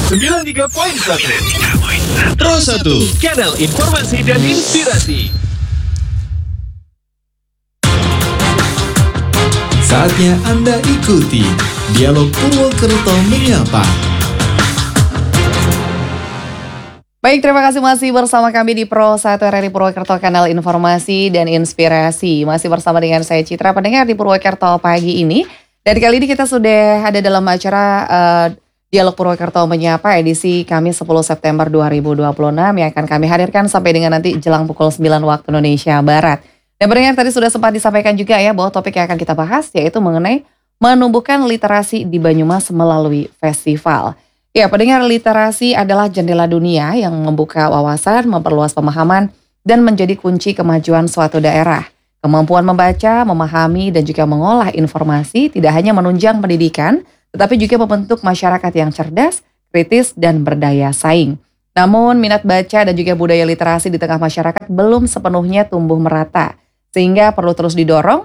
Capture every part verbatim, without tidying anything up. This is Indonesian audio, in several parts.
sembilan puluh tiga koma satu Pro satu, kanal informasi dan inspirasi. Saatnya Anda ikuti Dialog Purwokerto Menyapa. Baik, terima kasih masih bersama kami di Pro satu R R I Purwokerto, kanal informasi dan inspirasi. Masih bersama dengan saya Citra, pendengar di Purwokerto pagi ini. Dan kali ini kita sudah ada dalam acara uh, Dialog Purwokerto Menyapa edisi Kamis sepuluh September dua ribu dua puluh enam yang akan kami hadirkan sampai dengan nanti jelang pukul sembilan waktu Indonesia Barat. Dan pendengar, tadi sudah sempat disampaikan juga ya bahwa topik yang akan kita bahas yaitu mengenai menumbuhkan literasi di Banyumas melalui festival. Ya, pendengar, literasi adalah jendela dunia yang membuka wawasan, memperluas pemahaman, dan menjadi kunci kemajuan suatu daerah. Kemampuan membaca, memahami, dan juga mengolah informasi tidak hanya menunjang pendidikan, tetapi juga membentuk masyarakat yang cerdas, kritis, dan berdaya saing. Namun, minat baca dan juga budaya literasi di tengah masyarakat belum sepenuhnya tumbuh merata, sehingga perlu terus didorong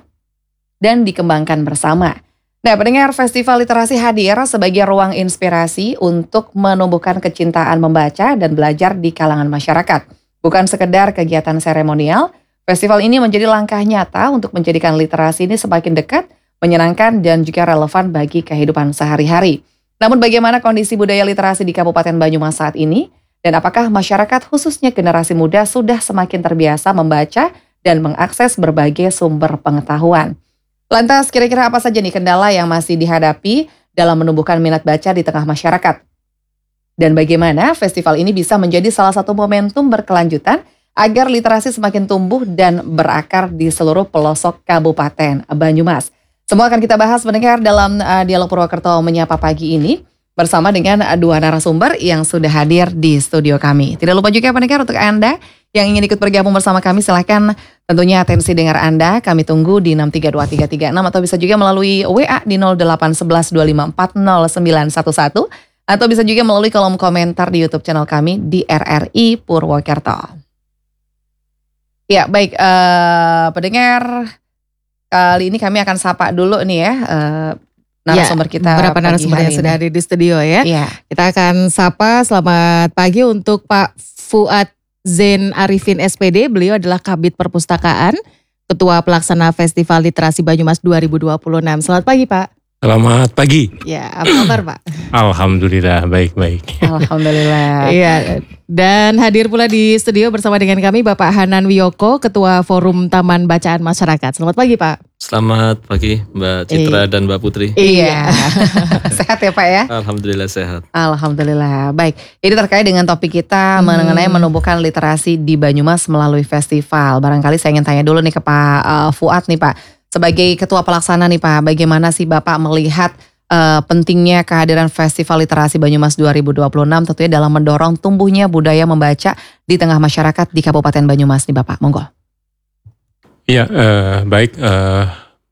dan dikembangkan bersama. Nah, pendengar, Festival Literasi hadir sebagai ruang inspirasi untuk menumbuhkan kecintaan membaca dan belajar di kalangan masyarakat. Bukan sekedar kegiatan seremonial, festival ini menjadi langkah nyata untuk menjadikan literasi ini semakin dekat, menyenangkan, dan juga relevan bagi kehidupan sehari-hari. Namun bagaimana kondisi budaya literasi di Kabupaten Banyumas saat ini? Dan apakah masyarakat khususnya generasi muda sudah semakin terbiasa membaca dan mengakses berbagai sumber pengetahuan? Lantas kira-kira apa saja nih kendala yang masih dihadapi dalam menumbuhkan minat baca di tengah masyarakat? Dan bagaimana festival ini bisa menjadi salah satu momentum berkelanjutan agar literasi semakin tumbuh dan berakar di seluruh pelosok Kabupaten Banyumas? Semua akan kita bahas mendengar dalam uh, Dialog Purwokerto Menyapa pagi ini bersama dengan uh, dua narasumber yang sudah hadir di studio kami. Tidak lupa juga pendengar, untuk Anda yang ingin ikut bergabung bersama kami, silahkan tentunya atensi dengar Anda. Kami tunggu di enam tiga dua tiga tiga enam atau bisa juga melalui W A di nol delapan satu satu dua lima empat nol sembilan satu satu atau bisa juga melalui kolom komentar di YouTube channel kami di R R I Purwokerto. Ya, baik, uh, pendengar, kali ini kami akan sapa dulu nih ya uh, narasumber ya, kita. Beberapa narasumber yang sudah hadir di studio ya. ya. Kita akan sapa, selamat pagi untuk Pak Fuad Zain Arifin S P D. Beliau adalah Kabid Perpustakaan, Ketua Pelaksana Festival Literasi Banyumas dua ribu dua puluh enam. Selamat pagi, Pak. Selamat pagi. Ya, apa kabar, Pak? Alhamdulillah, baik-baik. Alhamdulillah. Iya, dan hadir pula di studio bersama dengan kami Bapak Hanan Wiyoko, Ketua Forum Taman Bacaan Masyarakat. Selamat pagi, Pak. Selamat pagi, Mbak Citra dan Mbak Putri. Iya. Sehat ya, Pak ya? Alhamdulillah sehat. Alhamdulillah. Baik, ini terkait dengan topik kita hmm. mengenai menumbuhkan literasi di Banyumas melalui festival. Barangkali saya ingin tanya dulu nih ke Pak uh, Fuad nih, Pak. Sebagai Ketua Pelaksana nih, Pak, bagaimana sih Bapak melihat uh, pentingnya kehadiran Festival Literasi Banyumas dua ribu dua puluh enam tentunya dalam mendorong tumbuhnya budaya membaca di tengah masyarakat di Kabupaten Banyumas nih, Bapak? Monggo. Iya, uh, baik. Uh,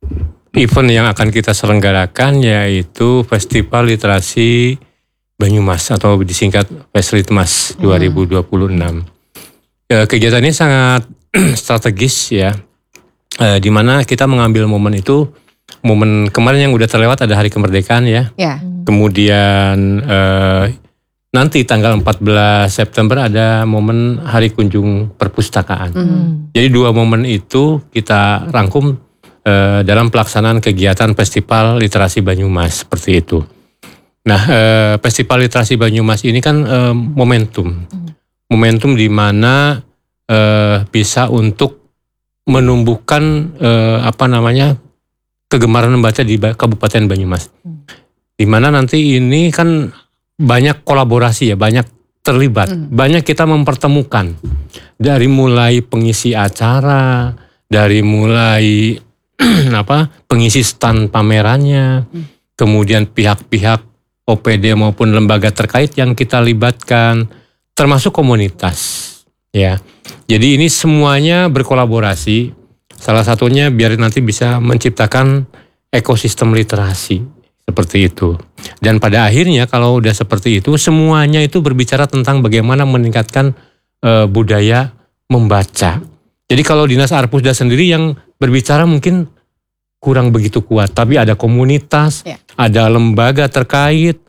event yang akan kita selenggarakan yaitu Festival Literasi Banyumas atau disingkat Feslitmas dua ribu dua puluh enam. Hmm. Uh, kegiatan ini sangat strategis ya. Uh, di mana kita mengambil momen itu, momen kemarin yang udah terlewat ada Hari Kemerdekaan ya. Ya. Kemudian uh, nanti tanggal empat belas September ada momen Hari Kunjung Perpustakaan. Mm. Jadi dua momen itu kita rangkum uh, dalam pelaksanaan kegiatan Festival Literasi Banyumas seperti itu. Nah, uh, Festival Literasi Banyumas ini kan uh, momentum, mm. momentum di mana uh, bisa untuk menumbuhkan eh, apa namanya kegemaran membaca di Kabupaten Banyumas. Hmm. Di mana nanti ini kan banyak kolaborasi ya, banyak terlibat, hmm. banyak kita mempertemukan dari mulai pengisi acara, dari mulai apa pengisi stand pamerannya, hmm. kemudian pihak-pihak O P D maupun lembaga terkait yang kita libatkan, termasuk komunitas. Ya, jadi ini semuanya berkolaborasi. Salah satunya biar nanti bisa menciptakan ekosistem literasi seperti itu. Dan pada akhirnya kalau udah seperti itu, semuanya itu berbicara tentang bagaimana meningkatkan e, budaya membaca. Jadi kalau Dinas Arpusda sendiri yang berbicara mungkin kurang begitu kuat, tapi ada komunitas, ya. ada lembaga terkait,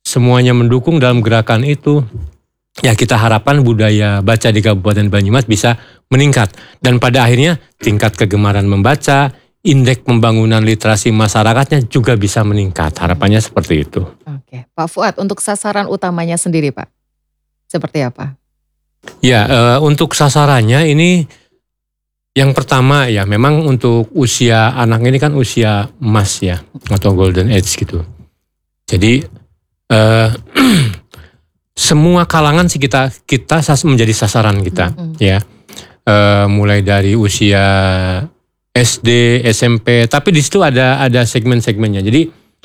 semuanya mendukung dalam gerakan itu, ya kita harapkan budaya baca di Kabupaten Banyumas bisa meningkat. Dan pada akhirnya tingkat kegemaran membaca, indeks pembangunan literasi masyarakatnya juga bisa meningkat. Harapannya seperti itu. Oke, Pak Fuad, untuk sasaran utamanya sendiri Pak, seperti apa? Ya, e, untuk sasarannya ini yang pertama ya memang untuk usia anak ini kan usia emas ya, atau golden age gitu. Jadi e, semua kalangan sih kita kita menjadi sasaran kita, mm-hmm. ya. E, mulai dari usia S D, S M P, tapi di situ ada ada segmen-segmennya. Jadi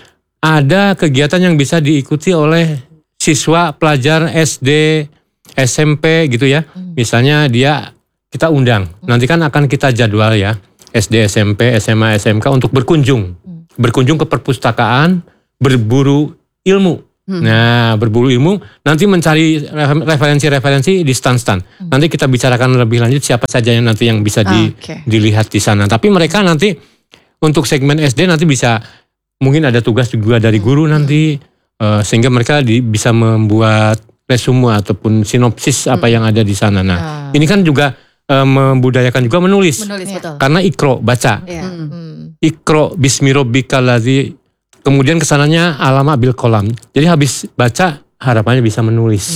ada kegiatan yang bisa diikuti oleh siswa pelajar S D, S M P gitu ya. Misalnya dia kita undang. Nanti kan akan kita jadwal ya. S D, S M P, S M A, S M K untuk berkunjung. Berkunjung ke perpustakaan, berburu ilmu. Nah, berburu ilmu, nanti mencari referensi-referensi di stand-stand. Nanti kita bicarakan lebih lanjut siapa saja yang nanti yang bisa di, okay. dilihat di sana. Tapi mereka nanti untuk segmen S D nanti bisa, mungkin ada tugas juga dari guru nanti, uh, sehingga mereka di, bisa membuat resume ataupun sinopsis apa yang ada di sana. Nah, ini kan juga uh, membudayakan juga menulis. Menulis, betul. Karena ikro, baca. Ya. Ikro bismirobikaladzi. Kemudian kesananya alama bil kolam. Jadi habis baca harapannya bisa menulis.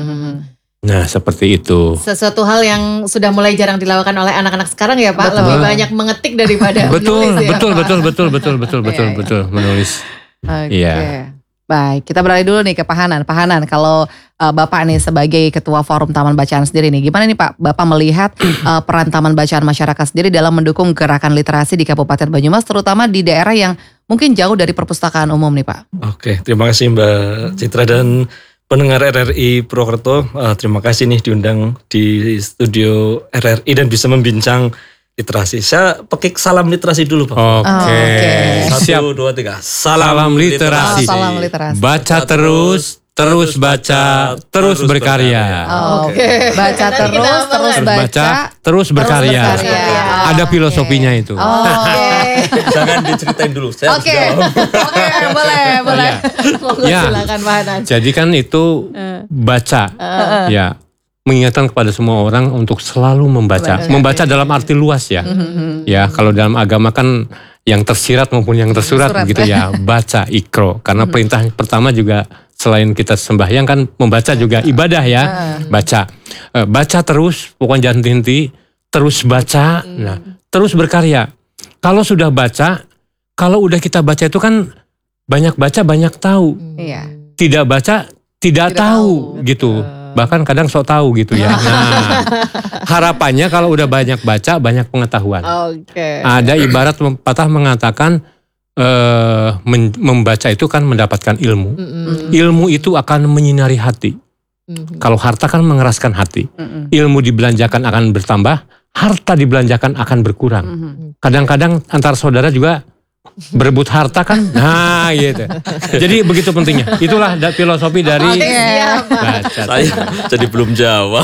Nah, seperti itu. Sesuatu hal yang sudah mulai jarang dilakukan oleh anak-anak sekarang ya Pak. Betul. Lebih banyak mengetik daripada betul, menulis ya betul, Pak. betul, betul, betul, betul, betul, Iya, iya. betul, menulis. Oke. Iya. Baik, kita beralih dulu nih ke Pak Hanan. Pak Hanan, kalau uh, Bapak nih sebagai Ketua Forum Taman Bacaan sendiri nih, gimana nih Pak, Bapak melihat uh, peran Taman Bacaan masyarakat sendiri dalam mendukung gerakan literasi di Kabupaten Banyumas, terutama di daerah yang mungkin jauh dari perpustakaan umum nih Pak? Oke, terima kasih Mbak Citra dan pendengar R R I Purwokerto. Uh, terima kasih nih diundang di studio R R I dan bisa membincang literasi. Saya pakai salam literasi dulu Pak. Oke. Oke. Satu, Siap. dua, tiga. Salam Salam, literasi. literasi. Salam literasi. Baca terus, terus baca, terus berkarya. Oh, Oke. Baca Nanti terus, kita terus Terus baca. baca, terus berkarya. berkarya. Ada filosofinya itu. Oke. Jangan diceritain dulu. Saya harus Oke. jawab. Oke, boleh, boleh. Monggo Ya. silakan Pak Hanan. Jadi kan itu baca, ya mengingatkan kepada semua orang untuk selalu membaca, Membaca. membaca dalam arti luas ya, ya kalau dalam agama kan yang tersirat maupun yang tersurat Tersurat. gitu ya, baca ikro, karena perintah pertama juga selain kita sembahyang kan membaca juga ibadah ya, baca, Eh, baca terus, pokoknya jangan henti, terus baca, nah terus berkarya. Kalau sudah baca, kalau udah kita baca itu kan banyak baca banyak tahu. Iya. Tidak baca tidak, Tidak tahu, tahu. gitu. Bahkan kadang sok tahu gitu ya. Nah, harapannya kalau udah banyak baca banyak pengetahuan. Oke. Ada ibarat pepatah mengatakan eh, men- membaca itu kan mendapatkan ilmu. Ilmu itu akan menyinari hati. Kalau harta kan mengeraskan hati. Ilmu dibelanjakan akan bertambah, harta dibelanjakan akan berkurang. Kadang-kadang antar saudara juga berebut harta kan, nah gitu. Jadi begitu pentingnya. Itulah da- filosofi dari Oke, siap. baca. Saya jadi belum jawab.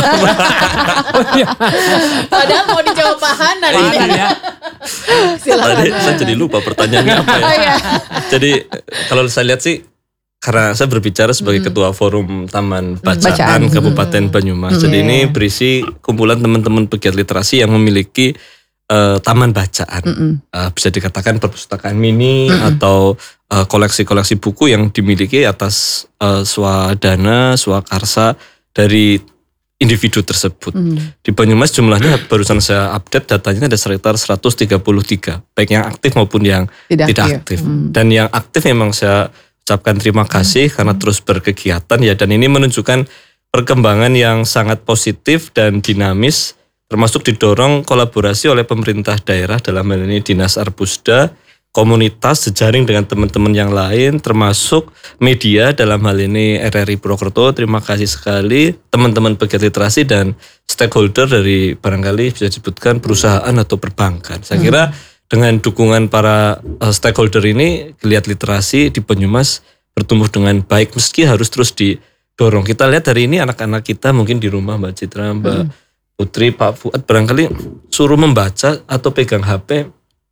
Padahal mau dijawab Pak Hanan ini. ya. Silakan. Tadi saya jadi lupa pertanyaannya apa ya. Oh iya. Jadi kalau saya lihat sih, karena saya berbicara sebagai ketua forum Taman Bacaan, Bacaan. Kabupaten Banyumas. Jadi ini berisi kumpulan teman-teman pegiat literasi yang memiliki eh, taman bacaan. Eh, bisa dikatakan perpustakaan mini atau eh, koleksi-koleksi buku yang dimiliki atas eh, swadana, swakarsa dari individu tersebut. Di Banyumas jumlahnya barusan saya update datanya ada sekitar seratus tiga puluh tiga, baik yang aktif maupun yang Tidak tidak, aktif. aktif. Dan yang aktif memang saya ucapkan terima kasih karena terus berkegiatan ya, dan ini menunjukkan perkembangan yang sangat positif dan dinamis, termasuk didorong kolaborasi oleh pemerintah daerah dalam hal ini Dinas Arbusda, komunitas, jejaring dengan teman-teman yang lain, termasuk media dalam hal ini R R I Purwokerto. Terima kasih sekali teman-teman pegiat literasi dan stakeholder dari barangkali bisa disebutkan perusahaan atau perbankan. Saya kira dengan dukungan para uh, stakeholder ini, geliat literasi di Banyumas bertumbuh dengan baik meski harus terus didorong. Kita lihat hari ini anak-anak kita mungkin di rumah Mbak Citra, Mbak Putri, Pak Fuad barangkali suruh membaca atau pegang H P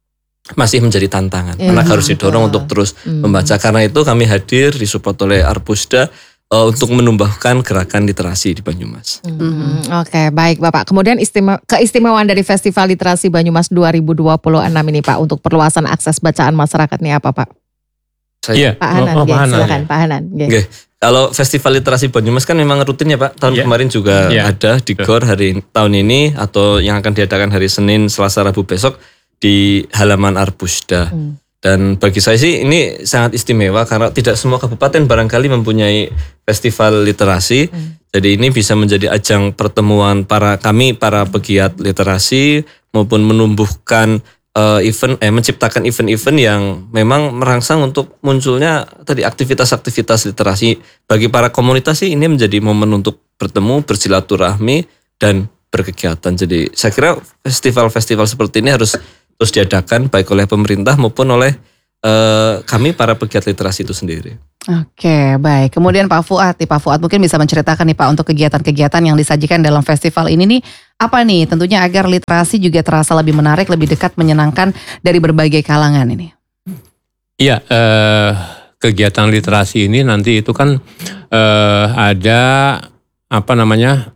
masih menjadi tantangan. Iya, Anak harus didorong betul. untuk terus Hmm. membaca. Karena itu kami hadir disupport oleh Arpusda uh, untuk menumbuhkan gerakan literasi di Banyumas. Hmm, Oke, baik Bapak. Kemudian istimewa, keistimewaan dari Festival Literasi Banyumas dua ribu dua puluh enam ini Pak untuk perluasan akses bacaan masyarakat ini apa Pak? Iya, Pak Hanan, oh, nggih, Pak Hanan, silakan ya. Pak Hanan. nggih. Oke. Kalau Festival Literasi Banyumas kan memang rutin ya Pak. Tahun Iya. kemarin juga Iya. ada di G O R hari tahun ini atau yang akan diadakan hari Senin, Selasa, Rabu besok di halaman Arpusda. Hmm. Dan bagi saya sih ini sangat istimewa karena tidak semua kabupaten barangkali mempunyai festival literasi. Hmm. Jadi ini bisa menjadi ajang pertemuan para kami para pegiat literasi maupun menumbuhkan uh, event eh menciptakan event-event yang memang merangsang untuk munculnya tadi aktivitas-aktivitas literasi bagi para komunitas sih ini menjadi momen untuk bertemu, bersilaturahmi dan berkegiatan. Jadi saya kira festival-festival seperti ini harus terus diadakan baik oleh pemerintah maupun oleh uh, kami para pegiat literasi itu sendiri. Oke, baik. Kemudian Pak Fuad, nih, Pak Fuad mungkin bisa menceritakan nih Pak untuk kegiatan-kegiatan yang disajikan dalam festival ini nih apa nih? Tentunya agar literasi juga terasa lebih menarik, lebih dekat, menyenangkan dari berbagai kalangan ini. Iya, eh, kegiatan literasi ini nanti itu kan eh, ada apa namanya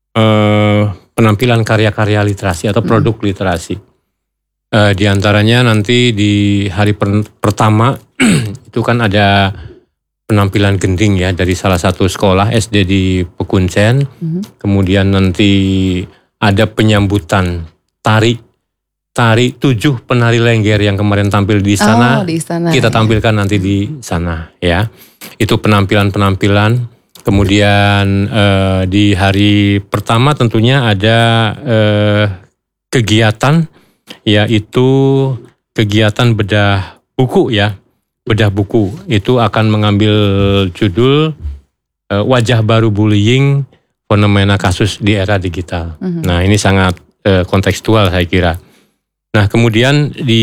eh, penampilan karya-karya literasi atau produk literasi. Eh, di antaranya nanti di hari per- pertama itu kan ada penampilan gending ya dari salah satu sekolah S D di Pekuncen. Mhm. Kemudian nanti ada penyambutan tari tari tujuh penari Lengger yang kemarin tampil di Oh, sana. di istana. Kita ya. tampilkan nanti di sana ya. Itu penampilan-penampilan. Kemudian eh, di hari pertama tentunya ada eh, kegiatan yaitu kegiatan bedah buku ya. Bedah buku itu akan mengambil judul eh, Wajah Baru Bullying, Fenomena Kasus di Era Digital. Mhm. Nah ini sangat eh, kontekstual saya kira. Nah kemudian di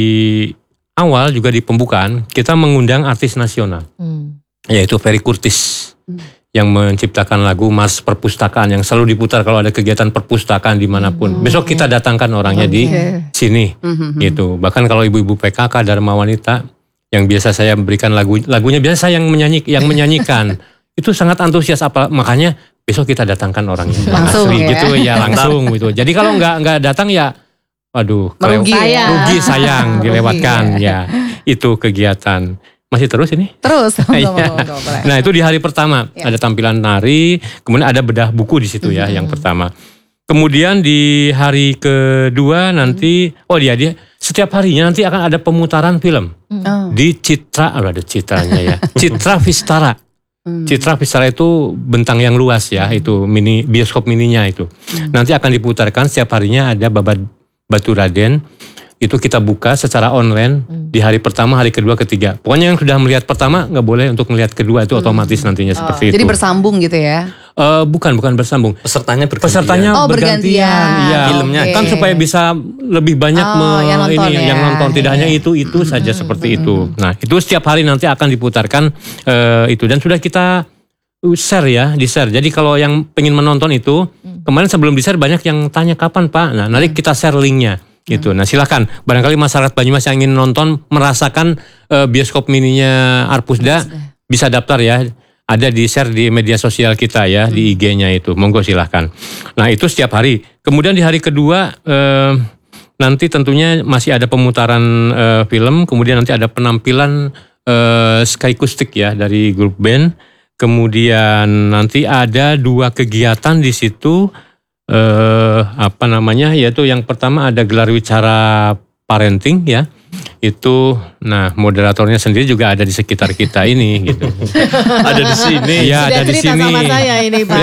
awal juga di pembukaan kita mengundang artis nasional Hmm. yaitu Ferry Kurtis Hmm. yang menciptakan lagu Mars Perpustakaan yang selalu diputar kalau ada kegiatan perpustakaan dimanapun. Besok kita datangkan orangnya di Oke. sini Mhm. gitu. Bahkan kalau ibu-ibu P K K Dharma Wanita yang biasa saya berikan lagu lagunya biasa saya yang menyanyi yang menyanyikan itu sangat antusias apa makanya besok kita datangkan orangnya Langsung asli ya. gitu ya langsung gitu. Jadi kalau nggak nggak datang ya waduh Merugi kelewat- ya. rugi sayang Merugi dilewatkan ya. Itu kegiatan. Masih terus ini? Terus. Iya. Monggo, monggo, boleh. Nah itu di hari pertama Ya. ada tampilan nari, kemudian ada bedah buku di situ ya yang pertama. Kemudian di hari kedua nanti, oh dia dia setiap harinya nanti akan ada pemutaran film Oh. di Citra, oh, ada citranya ya, Citra Vistara. Hmm. Citra Vistara itu bentang yang luas ya, itu mini bioskop mininya itu. Nanti akan diputarkan setiap harinya ada Babat Batu Raden. Itu kita buka secara online di hari pertama, hari kedua, ketiga. Pokoknya yang sudah melihat pertama nggak boleh untuk melihat kedua itu otomatis nantinya Oh, seperti itu. jadi bersambung gitu ya. Eh, bukan bukan bersambung. Pesertanya bergantian. Pesertanya Oh, bergantian. bergantian. Iya. Filmnya. Oke. Kan supaya bisa lebih banyak Oh, me- yang nonton ini ya. yang nonton tidak hanya Iya. itu itu saja seperti itu. Nah, itu setiap hari nanti akan diputarkan eh, itu dan sudah kita share ya, di-share. Jadi kalau yang pengen menonton itu, kemarin sebelum di-share banyak yang tanya kapan Pak. Nah, nanti kita share linknya. Gitu. Nah silakan barangkali masyarakat Banyumas yang ingin nonton merasakan eh, bioskop mininya Arpusda bisa daftar ya, ada di share di media sosial kita ya, di I G-nya itu, monggo silahkan. Nah itu setiap hari. Kemudian di hari kedua eh, nanti tentunya masih ada pemutaran eh, film, kemudian nanti ada penampilan eh, Skykustik ya dari grup band. Kemudian nanti ada dua kegiatan di situ. Eh, apa namanya yaitu yang pertama ada gelar wicara parenting ya itu nah moderatornya sendiri juga ada di sekitar kita ini gitu Ada di sini. ya Sudah ada di cerita sini sama saya ini Pak.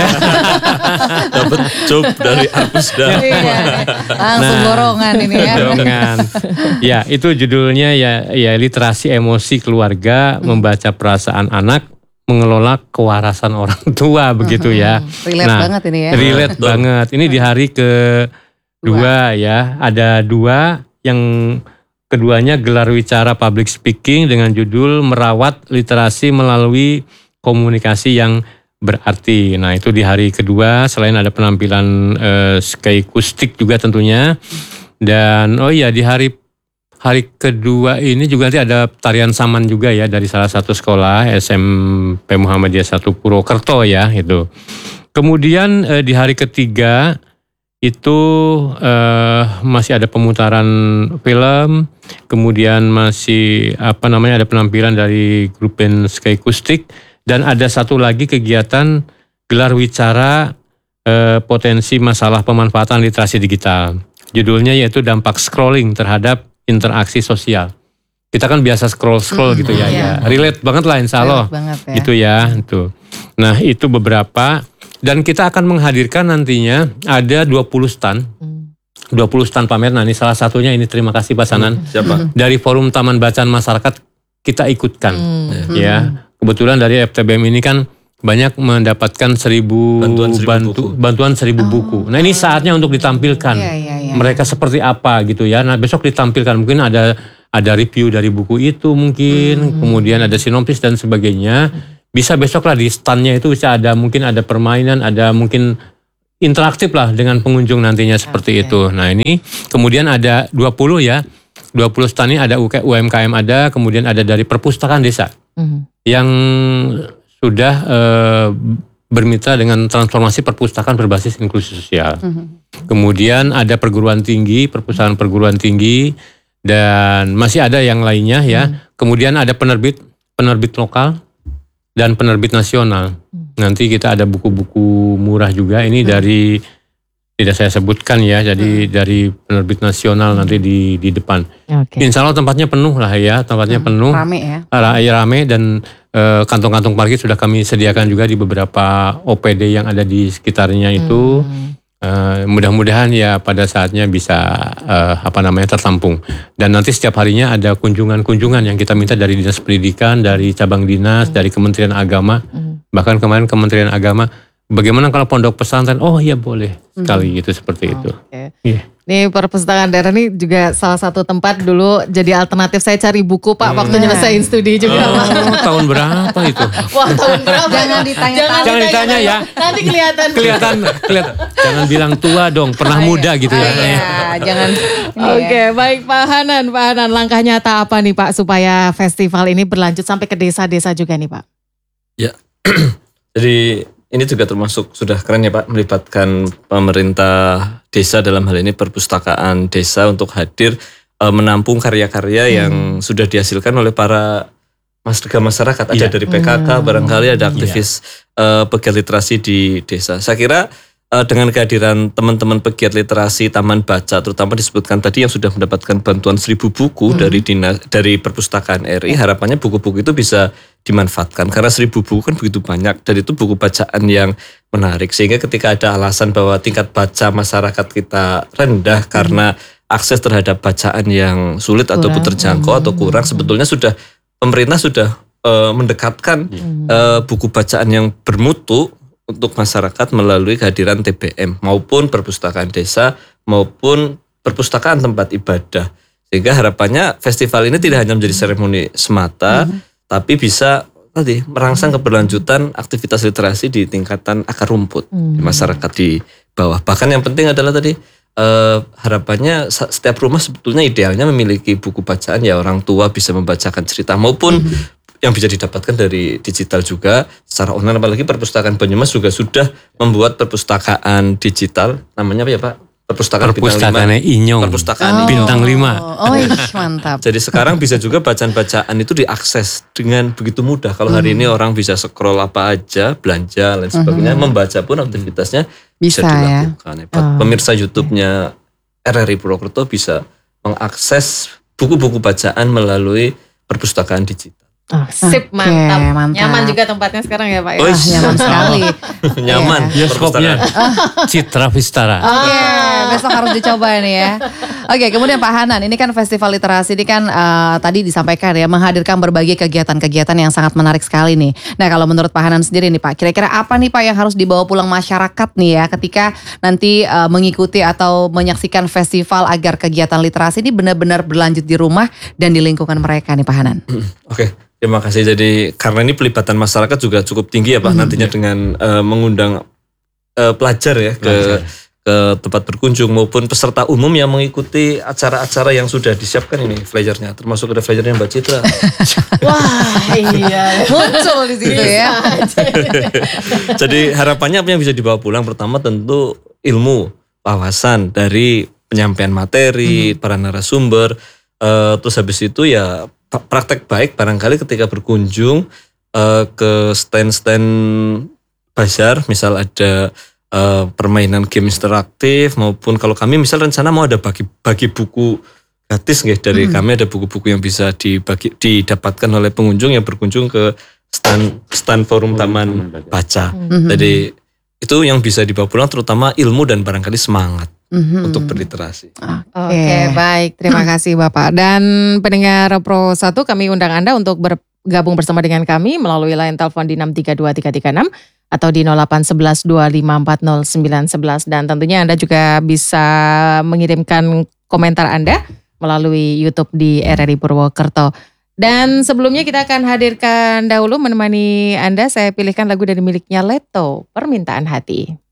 Dapat job dari Arpusda. Iya. Langsung Nah. gorongan ini ya. Dongan. Ya itu judulnya ya ya literasi emosi keluarga membaca perasaan anak mengelola kewarasan orang tua begitu ya. Relate Nah, banget ini ya. Relate Betul. banget. Ini di hari kedua ya. Ada dua yang keduanya gelar wicara public speaking dengan judul merawat literasi melalui komunikasi yang berarti. Nah itu di hari kedua selain ada penampilan eh, Skykustik juga tentunya. Dan oh iya di hari hari kedua ini juga nanti ada tarian saman juga ya dari salah satu sekolah S M P Muhammadiyah satu Purwokerto ya itu. Kemudian eh, di hari ketiga itu eh, masih ada pemutaran film, kemudian masih apa namanya ada penampilan dari grup band Sky Acoustic, dan ada satu lagi kegiatan gelar wicara eh, potensi masalah pemanfaatan literasi digital. Judulnya yaitu dampak scrolling terhadap interaksi sosial. Kita kan biasa scroll-scroll hmm, gitu ya, iya. ya, relate banget lah insya Allah, ya. Gitu ya, itu. Nah itu beberapa. Dan kita akan menghadirkan nantinya ada dua puluh stand. dua puluh stand pamer. Nah ini salah satunya ini terima kasih Pak Sanan. Siapa? Dari Forum Taman Bacaan Masyarakat kita ikutkan. Hmm. Ya, kebetulan dari F T B M ini kan banyak mendapatkan seribu bantuan seribu bantu, buku. Bantuan seribu oh. buku. Nah ini saatnya untuk ditampilkan. Ya, ya, ya. Mereka seperti apa gitu ya. Nah besok ditampilkan mungkin ada ada review dari buku itu mungkin. Hmm. Kemudian ada sinopsis dan sebagainya. Bisa besok lah di standnya itu bisa ada mungkin ada permainan, ada mungkin interaktif lah dengan pengunjung nantinya seperti okay. itu. Nah ini kemudian ada dua puluh ya, dua puluh stand ini ada U M K M ada, kemudian ada dari perpustakaan desa mm-hmm. yang sudah eh, bermitra dengan transformasi perpustakaan berbasis inklusi sosial. Mm-hmm. Kemudian ada perguruan tinggi, perpustakaan perguruan tinggi, dan masih ada yang lainnya ya. Mm-hmm. Kemudian ada penerbit penerbit lokal dan penerbit nasional. Nanti kita ada buku-buku murah juga. Ini hmm. dari tidak saya sebutkan ya. Jadi hmm. dari penerbit nasional nanti di di depan. Okay. Insya Allah tempatnya penuh lah ya. Tempatnya hmm. penuh. Rame ya. Rame dan e, kantong-kantong parkir sudah kami sediakan juga di beberapa O P D yang ada di sekitarnya itu. Hmm. Uh, mudah-mudahan ya pada saatnya bisa uh, apa namanya tertampung, dan nanti setiap harinya ada kunjungan-kunjungan yang kita minta dari dinas pendidikan, dari cabang dinas, hmm. dari Kementerian Agama, hmm. bahkan kemarin Kementerian Agama bagaimana kalau pondok pesantren, oh iya boleh hmm. sekali gitu seperti oh, itu. Okay. Yeah. Nih perpustakaan daerah ini juga salah satu tempat dulu jadi alternatif saya cari buku Pak hmm. waktu nyelesain studi juga. Oh, tahun berapa itu? Wah tahun berapa? Jangan ditanya. Jangan, Jangan ditanya ya. Nanti kelihatan. Kelihatan, kelihatan. Jangan bilang tua dong, pernah muda gitu ya. Iya, jangan. Oke, okay, ya. Baik Pak Hanan, Pak Hanan, langkah nyata apa nih Pak supaya festival ini berlanjut sampai ke desa-desa juga nih Pak? Ya, jadi ini juga termasuk sudah keren ya Pak, melibatkan pemerintah desa dalam hal ini perpustakaan desa untuk hadir e, menampung karya-karya hmm. yang sudah dihasilkan oleh para warga masyarakat. Ada ya. Dari P K K, hmm. barangkali ada aktivis ya. e, pegiat literasi di desa. Saya kira e, dengan kehadiran teman-teman pegiat literasi Taman Baca, terutama disebutkan tadi yang sudah mendapatkan bantuan seribu buku hmm. dari dinas, dari perpustakaan R I, harapannya buku-buku itu bisa dimanfaatkan karena seribu buku kan begitu banyak dan itu buku bacaan yang menarik, sehingga ketika ada alasan bahwa tingkat baca masyarakat kita rendah hmm. karena akses terhadap bacaan yang sulit kurang. Ataupun terjangkau hmm. atau kurang, sebetulnya sudah pemerintah sudah uh, mendekatkan hmm. uh, buku bacaan yang bermutu untuk masyarakat melalui kehadiran T B M maupun perpustakaan desa maupun perpustakaan tempat ibadah, sehingga harapannya festival ini tidak hanya menjadi seremoni semata hmm. tapi bisa tadi merangsang keberlanjutan aktivitas literasi di tingkatan akar rumput hmm. di masyarakat di bawah. Bahkan yang penting adalah tadi eh, harapannya setiap rumah sebetulnya idealnya memiliki buku bacaan, ya orang tua bisa membacakan cerita maupun hmm. yang bisa didapatkan dari digital juga secara online. Apalagi perpustakaan Banyumas juga sudah membuat perpustakaan digital, namanya apa ya Pak? Perpustakaan Bintang lima. Inyong. Perpustakaan oh. Bintang lima. Oh, mantap. Jadi sekarang bisa juga bacaan-bacaan itu diakses dengan begitu mudah. Kalau hari hmm. ini orang bisa scroll apa aja, belanja dan sebagainya, hmm. membaca pun aktivitasnya bisa, bisa dilakukan. Ya? Oh. Pemirsa YouTube-nya R R I Purwokerto bisa mengakses buku-buku bacaan melalui perpustakaan digital. Oh, sip, okay, mantap. mantap. Nyaman juga tempatnya sekarang ya Pak ya. Oh, nyaman sekali. Nyaman. Bioskopnya Citra Vistara. Oke, okay, besok harus dicoba nih ya. Oke, okay, kemudian Pak Hanan, ini kan festival literasi ini kan uh, tadi disampaikan ya menghadirkan berbagai kegiatan-kegiatan yang sangat menarik sekali nih. Nah, kalau menurut Pak Hanan sendiri nih Pak, kira-kira apa nih Pak yang harus dibawa pulang masyarakat nih ya ketika nanti uh, mengikuti atau menyaksikan festival agar kegiatan literasi ini benar-benar berlanjut di rumah dan di lingkungan mereka nih Pak Hanan? Oke. Okay. Terima kasih. Jadi karena ini pelibatan masyarakat juga cukup tinggi ya Pak, mm-hmm. nantinya dengan uh, mengundang uh, pelajar ya pelajar. ke ke tempat berkunjung maupun peserta umum yang mengikuti acara-acara yang sudah disiapkan ini flyernya, termasuk ada flyernya Mbak Citra. Wah iya. Muncul di situ ya. Jadi harapannya apa yang bisa dibawa pulang? Pertama tentu ilmu, wawasan dari penyampaian materi, hmm. para narasumber. Uh, terus habis itu ya praktek baik barangkali ketika berkunjung uh, ke stand-stand bazar, misal ada Uh, permainan game interaktif maupun kalau kami misal rencana mau ada bagi bagi buku gratis nggih dari hmm. kami ada buku-buku yang bisa dibagi didapatkan oleh pengunjung yang berkunjung ke stand stand forum taman baca. Hmm. Jadi itu yang bisa dibawa pulang terutama ilmu dan barangkali semangat hmm. untuk berliterasi. Oke, okay, baik. Terima kasih Bapak. Dan pendengar Pro satu kami undang Anda untuk bergabung bersama dengan kami melalui line telepon di enam tiga dua tiga tiga enam atau di nol delapan satu satu dua lima empat nol sembilan satu satu dan tentunya Anda juga bisa mengirimkan komentar Anda melalui YouTube di R R I Purwokerto. Dan sebelumnya kita akan hadirkan dahulu menemani Anda, saya pilihkan lagu dari miliknya Leto, Permintaan Hati.